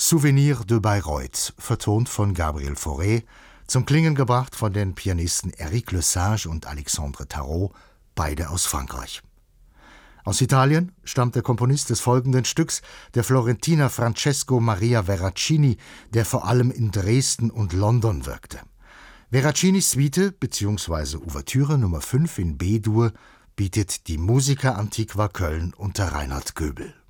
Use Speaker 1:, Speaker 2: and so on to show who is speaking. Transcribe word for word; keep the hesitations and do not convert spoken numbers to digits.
Speaker 1: Souvenir de Bayreuth, vertont von Gabriel Fauré, zum Klingen gebracht von den Pianisten Eric Lesage und Alexandre Tarot, beide aus Frankreich. Aus Italien stammt der Komponist des folgenden Stücks, der Florentiner Francesco Maria Veracini, der vor allem in Dresden und London wirkte. Veraccinis Suite bzw. Ouvertüre Nummer fünf in B-Dur bietet die Musica Antiqua Köln unter Reinhard Göbel.